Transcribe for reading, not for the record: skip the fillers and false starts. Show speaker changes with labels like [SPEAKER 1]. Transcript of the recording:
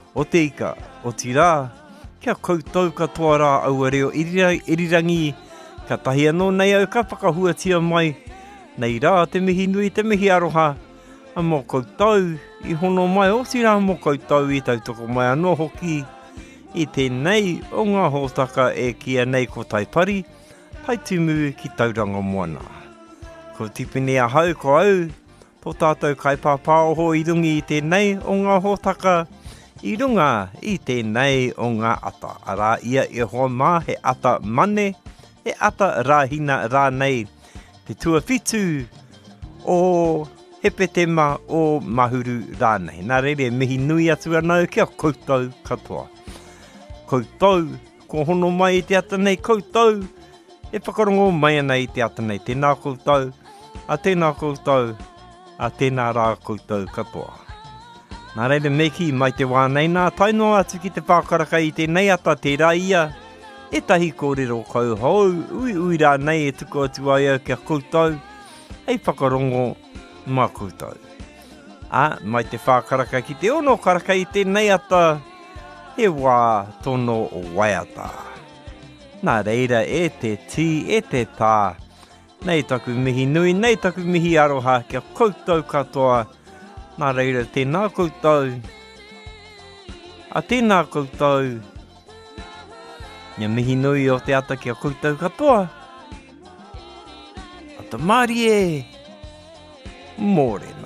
[SPEAKER 1] O te ika, o tira, kia koutou katoa rā aua reo irirangi, ka tahi anō nei au ka whakahuatia mai, nei rā te mihi nui, te mihi aroha, a mō koutou, i hono mai o tira mō koutou i tautoko mai anō hoki, i tēnei o ngā hōtaka e kia nei ko taipari, pai tumu ki tauranga moana. Ko tipini a hau ko au, tō tātou kaipapa oho i rungi i tēnei o ngā hōtaka, i runga i tēnei o ngā ata. Arā ia e hoa mā he ata mane, he ata rāhina rānei, te tuawhitu o hepetema o mahuru rānei. Nā reire, mihi nui atu anau kia koutou katoa. Koutou, ko hono mai i te ata nei koutou, e whakarongo mai ana i te ata nei, tēnā koutou, a tēnā koutou, a tēnā rā koutou katoa. Nā reire meki mai te wānei nā tainoa atu ki te whākaraka i tēnei ata te rā ia, e tahi kōrero kau hou, ui rā nei e tuku atu ai au kia koutou, hei whakarongo mā koutou. Mai te whākaraka ki te ono karaka i tēnei ata, he wā tono o waiata. Nā reira e te tī, e te tā, nei taku mihi nui, nei taku mihi aroha, kia koutou katoa, nā reira tēnā koutou, a tēnā koutou, nia mihi nui o te ata kia koutou katoa, ata Mārie, mōrena.